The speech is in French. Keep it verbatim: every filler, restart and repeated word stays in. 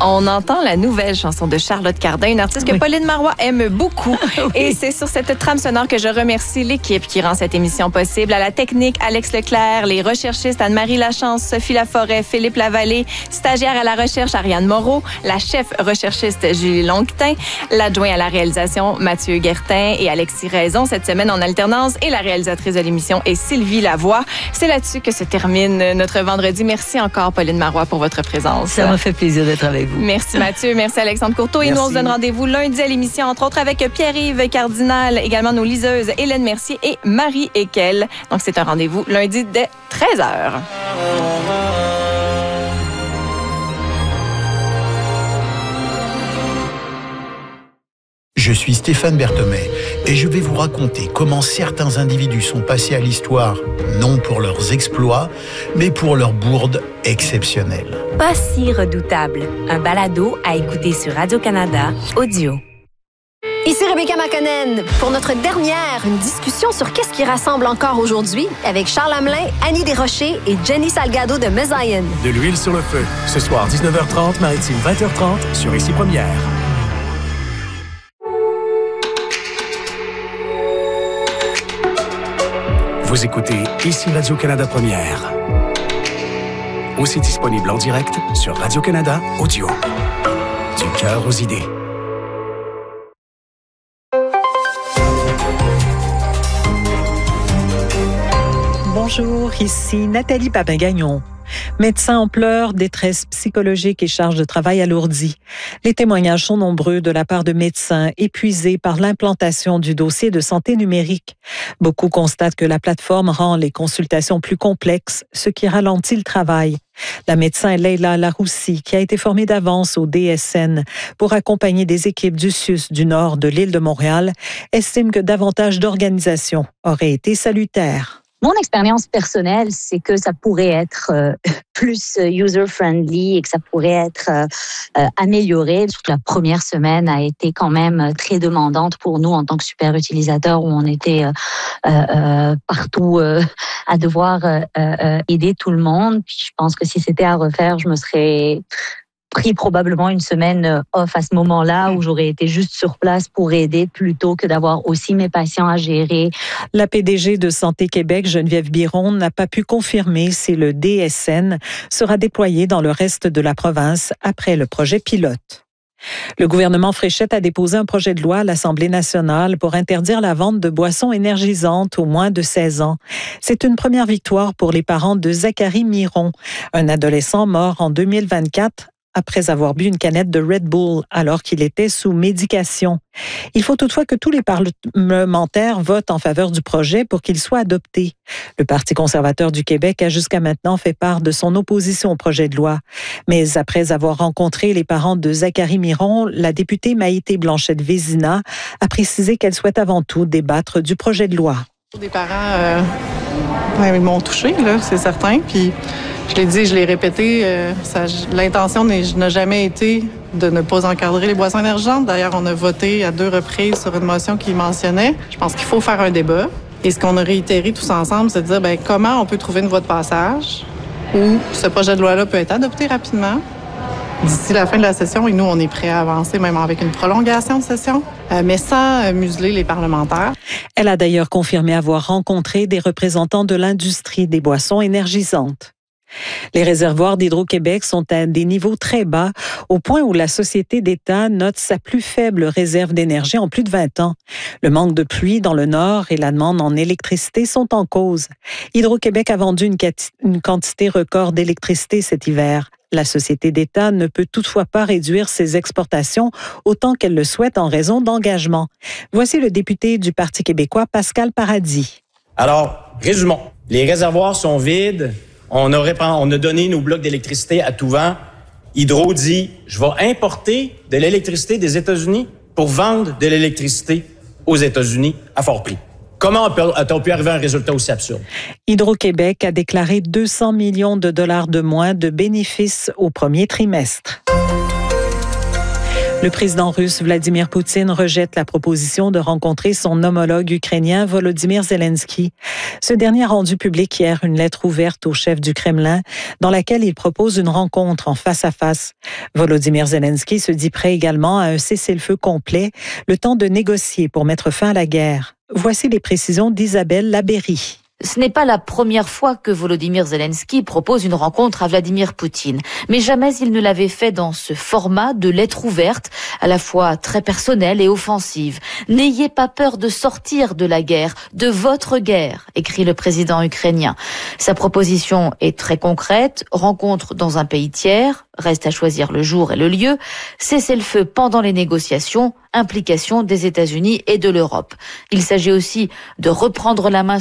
On entend la nouvelle chanson de Charlotte Cardin, une artiste que oui. Pauline Marois aime beaucoup. oui. Et c'est sur cette trame sonore que je remercie l'équipe qui rend cette émission possible. À la technique, Alex Leclerc, les recherchistes Anne-Marie Lachance, Sophie Laforêt, Philippe Lavallée, stagiaire à la recherche Ariane Moreau, la chef recherchiste Julie Longtin, l'adjoint à la réalisation Mathieu Guertin et Alexis Raison cette semaine en alternance et la réalisatrice de l'émission est Sylvie Lavoie. C'est là-dessus que se termine notre vendredi. Merci encore Pauline Marois pour votre présence. Ça m'a fait plaisir d'être avec vous. Merci Mathieu, merci Alexandre Courteau. Et nous, on se donne rendez-vous lundi à l'émission, entre autres avec Pierre-Yves Cardinal, également nos liseuses Hélène Mercier et Marie Ekel. Donc, c'est un rendez-vous lundi dès treize heures. Je suis Stéphane Berthomé et je vais vous raconter comment certains individus sont passés à l'histoire, non pour leurs exploits, mais pour leurs bourdes exceptionnelles. Pas si redoutable. Un balado à écouter sur Radio-Canada Audio. Ici Rebecca McConnell pour notre dernière, une discussion sur qu'est-ce qui rassemble encore aujourd'hui avec Charles Hamelin, Annie Desrochers et Jenny Salgado de Mezzayen. De l'huile sur le feu. Ce soir, dix-neuf heures trente, Maritime vingt heures trente sur Ici Première. Vous écoutez Ici Radio-Canada Première. Aussi disponible en direct sur Radio-Canada Audio. Du cœur aux idées. Bonjour, ici Nathalie Papin-Gagnon. Médecins en pleurs, détresse psychologique et charge de travail alourdie. Les témoignages sont nombreux de la part de médecins épuisés par l'implantation du dossier de santé numérique. Beaucoup constatent que la plateforme rend les consultations plus complexes, ce qui ralentit le travail. La médecin Leila Laroussi, qui a été formée d'avance au D S N pour accompagner des équipes du C U S du nord de l'île de Montréal, estime que davantage d'organisations auraient été salutaires. Mon expérience personnelle, c'est que ça pourrait être euh, plus user-friendly et que ça pourrait être euh, euh, amélioré. Surtout la première semaine a été quand même très demandante pour nous en tant que super utilisateurs où on était euh, euh, partout euh, à devoir euh, euh, aider tout le monde. Puis je pense que si c'était à refaire, je me serais pris probablement une semaine off à ce moment-là où j'aurais été juste sur place pour aider plutôt que d'avoir aussi mes patients à gérer. La P D G de Santé Québec, Geneviève Biron, n'a pas pu confirmer si le D S N sera déployé dans le reste de la province après le projet pilote. Le gouvernement Fréchette a déposé un projet de loi à l'Assemblée nationale pour interdire la vente de boissons énergisantes aux moins de seize ans. C'est une première victoire pour les parents de Zachary Miron, un adolescent mort en deux mille vingt-quatre après avoir bu une canette de Red Bull alors qu'il était sous médication. Il faut toutefois que tous les parlementaires votent en faveur du projet pour qu'il soit adopté. Le Parti conservateur du Québec a jusqu'à maintenant fait part de son opposition au projet de loi. Mais après avoir rencontré les parents de Zachary Miron, la députée Maïté Blanchette-Vézina a précisé qu'elle souhaite avant tout débattre du projet de loi. Des parents, euh, ouais, ils m'ont touchée, là, c'est certain. Puis je l'ai dit, je l'ai répété, euh, ça, l'intention n'a jamais été de ne pas encadrer les boissons énergisantes. D'ailleurs, on a voté à deux reprises sur une motion qui mentionnait. Je pense qu'il faut faire un débat. Et ce qu'on a réitéré tous ensemble, c'est de dire ben, comment on peut trouver une voie de passage où ce projet de loi-là peut être adopté rapidement d'ici la fin de la session. Et nous, on est prêts à avancer, même avec une prolongation de session, euh, mais sans euh, museler les parlementaires. Elle a d'ailleurs confirmé avoir rencontré des représentants de l'industrie des boissons énergisantes. Les réservoirs d'Hydro-Québec sont à des niveaux très bas, au point où la Société d'État note sa plus faible réserve d'énergie en plus de vingt ans. Le manque de pluie dans le nord et la demande en électricité sont en cause. Hydro-Québec a vendu une, une quantité record d'électricité cet hiver. La Société d'État ne peut toutefois pas réduire ses exportations autant qu'elle le souhaite en raison d'engagement. Voici le député du Parti québécois, Pascal Paradis. Alors, résumons. Les réservoirs sont vides. On a, répand... on a donné nos blocs d'électricité à tout vent. Hydro dit, je vais importer de l'électricité des États-Unis pour vendre de l'électricité aux États-Unis à fort prix. Comment a-t-on pu arriver à un résultat aussi absurde? Hydro-Québec a déclaré deux cents millions de dollars de moins de bénéfices au premier trimestre. Le président russe Vladimir Poutine rejette la proposition de rencontrer son homologue ukrainien Volodymyr Zelensky. Ce dernier a rendu public hier une lettre ouverte au chef du Kremlin dans laquelle il propose une rencontre en face à face. Volodymyr Zelensky se dit prêt également à un cessez-le-feu complet, le temps de négocier pour mettre fin à la guerre. Voici les précisions d'Isabelle Labéry. Ce n'est pas la première fois que Volodymyr Zelensky propose une rencontre à Vladimir Poutine. Mais jamais il ne l'avait fait dans ce format de lettre ouverte, à la fois très personnelle et offensive. N'ayez pas peur de sortir de la guerre, de votre guerre, écrit le président ukrainien. Sa proposition est très concrète, rencontre dans un pays tiers, reste à choisir le jour et le lieu, cessez-le-feu pendant les négociations, implication des États-Unis et de l'Europe. Il s'agit aussi de reprendre la main